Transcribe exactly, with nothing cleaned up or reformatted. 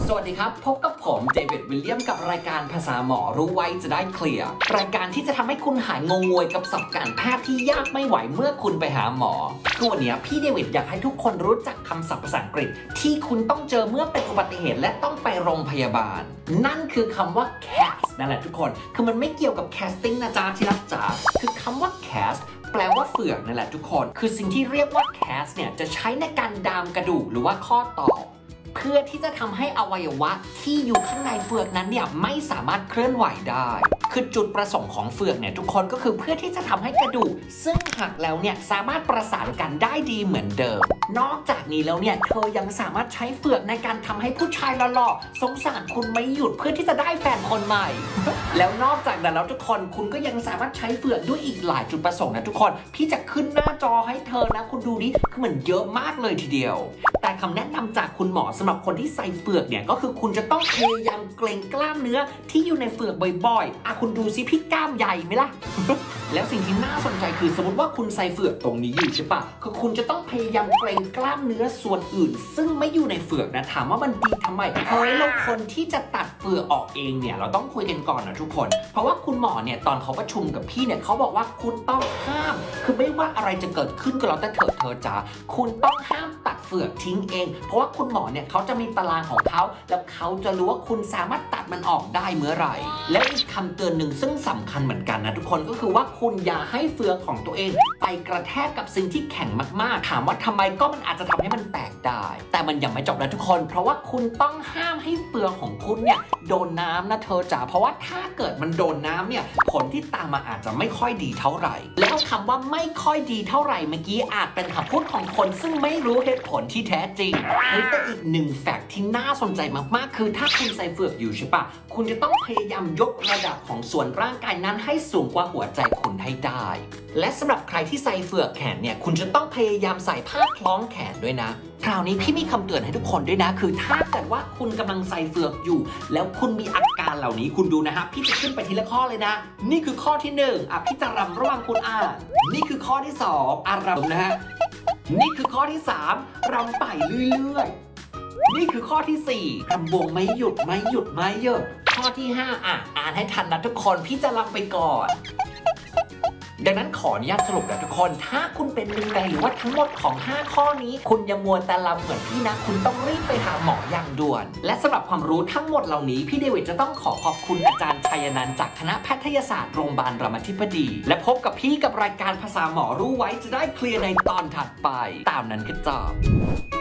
สวัสดีครับพบกับผมเดวิดวิลเลียมกับรายการภาษาหมอรู้ไว้จะได้เคลียร์รายการที่จะทำให้คุณหายงงงวยกับศัพท์การแพทย์ที่ยากไม่ไหวเมื่อคุณไปหาหมอคือวันนี้พี่เดวิดอยากให้ทุกคนรู้จักคำศัพท์ภาษาอังกฤษที่คุณต้องเจอเมื่อเป็นอุบัติเหตุและต้องไปโรงพยาบาลนั่นคือคำว่า cast นั่นแหละทุกคนคือมันไม่เกี่ยวกับ casting นะจ๊ะที่รักจ๋าคือคำว่า castแปลว่าเฟือกนั่นแหละทุกคนคือสิ่งที่เรียกว่า cast เนี่ยจะใช้ในการดามกระดูกหรือว่าข้อต่อเพื่อที่จะทำให้อวัยวะที่อยู่ข้างในเฟือกนั้นเนี่ยไม่สามารถเคลื่อนไหวได้คือจุดประสงค์ของเฟือกเนี่ยทุกคนก็คือเพื่อที่จะทำให้กระดูกซึ่งหักแล้วเนี่ยสามารถประสานกันได้ดีเหมือนเดิมนอกจากนี้แล้วเนี่ยเธอยังสามารถใช้เฟือกในการทำให้ผู้ชายหล่อๆสงสารคุณไม่หยุดเพื่อที่จะได้แฟนคนใหม่ แล้วนอกจากนั้นแล้วทุกคนคุณก็ยังสามารถใช้เฟือกด้วยอีกหลายจุดประสงค์นะทุกคนพี่จะขึ้นหน้าจอให้เธอนะคุณดูดิคือมันเยอะมากเลยทีเดียวแต่คำแนะนำจากคุณหมอสำหรับคนที่ใส่เฟือกเนี่ยก็คือคุณจะต้องพยายามเกร็งกล้ามเนื้อที่อยู่ในเฟือกบ่อยๆอ่ะคุณดูซิพี่กล้ามใหญ่ไหมล่ะ แล้วสิ่งที่น่าสนใจคือสมมติว่าคุณใส่เฟือกตรงนี้อยู่ใช่ปะคือคุณจะต้องพยายามเกร็งกล้ามเนื้อส่วนอื่นซึ่งไม่อยู่ในเฟือกนะถามว่ามันดีทำไมเฮ้ยเราคนที่จะตัดเฟือกออกเองเนี่ยเราต้องคุยกันก่อนนะทุกคนเพราะว่าคุณหมอเนี่ยตอนเขาประชุมกับพี่เนี่ยเขาบอกว่าคุณต้องห้ามคือไม่ว่าอะไรจะเกิดขึ้นก็แล้วแต่เถิดเธอจ๋าคุณต้องห้ามตัดเฟือกทิ้งเองเพราะว่าคุณหมอเนี่ยเขาจะมีตารางของเขาแล้วเขาจะรู้ว่าคุณสามารถตัดมันออกได้เมื่อไหร่และอีกคำเตือนหนึ่งซึ่งสำคัญเหมือนกันนะทุกคนก็คือว่าคุณอย่าให้เฟือกของตัวเองไปกระแทกกับสิ่งที่แข็งมากๆถามว่าทำไมก็มันอาจจะทำให้มันแตกได้แต่มันยังไม่จบนะทุกคนเพราะว่าคุณต้องห้ามให้เฟือกของคุณเนี่ยโดนน้ำนะเธอจ๋าเพราะว่าถ้าเกิดมันโดนน้ำเนี่ยผลที่ตามมาอาจจะไม่ค่อยดีเท่าไหร่แล้วคำว่าไม่ค่อยดีเท่าไหร่เมื่อกี้อาจเป็นคำพูดของคนซึ่งไม่รู้เหตุผลที่แท้จริงแต่อีกหนึ่งแฟกต์ที่น่าสนใจมากๆคือถ้าคุณใส่เฟือกอยู่ใช่ปะคุณจะต้องพยายามยกระดับของส่วนร่างกายนั้นให้สูงกว่าหัวใจคุณให้ได้และสำหรับใครที่ใส่เฟือกแขนเนี่ยคุณจะต้องพยายามใส่ผ้าคล้องแขนด้วยนะคราวนี้พี่มีคำเตือนให้ทุกคนด้วยนะคือถ้าเกิดว่าคุณกำลังใส่เฟือกอยู่แล้วคุณมีอาการเหล่านี้คุณดูนะฮะพี่จะขึ้นไปทีละข้อเลยนะนี่คือข้อที่หนึ่งอ่ะพี่จะรำระหว่างคุณอ่านนี่คือข้อที่สองอ่ะรำนะฮะนี่คือข้อที่สามรำไปเรื่อยๆนี่คือข้อที่สี่รำวงไม่หยุดไม่หยุดไม่หยุดข้อที่ห้าอ่ะอ่านให้ทันนะทุกคนพี่จะรำไปก่อนดังนั้นขออนุญาตสรุปนะทุกคนถ้าคุณเป็นหนึ่งในหรือว่าทั้งหมดของห้าข้อนี้คุณยังมัวแต่ลำเหมือนพี่นะคุณต้องรีบไปหาหมออย่างด่วนและสำหรับความรู้ทั้งหมดเหล่านี้พี่เดวิดจะต้องขอขอบคุณอาจารย์ชัยนันท์จากคณะแพทยศาสตร์โรงพยาบาลรามาธิบดีและพบกับพี่กับรายการภาษาหมอรู้ไว้จะได้เคลียร์ในตอนถัดไปตามนั้นก็จบ